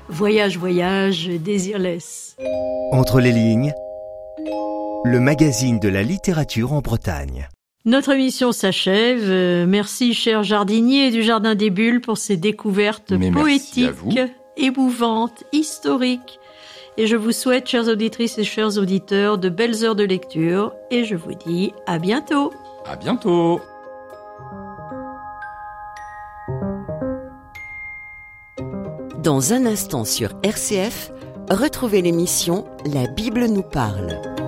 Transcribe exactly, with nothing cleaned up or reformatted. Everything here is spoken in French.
Voyage, voyage, désirless. Entre les lignes, le magazine de la littérature en Bretagne. Notre émission s'achève. Euh, merci, cher jardinier du Jardin des Bulles, pour ces découvertes Mais poétiques, merci à vous. émouvantes, historiques. Et je vous souhaite, chères auditrices et chers auditeurs, de belles heures de lecture. Et je vous dis à bientôt. À bientôt. Dans un instant sur R C F, retrouvez l'émission La Bible nous parle.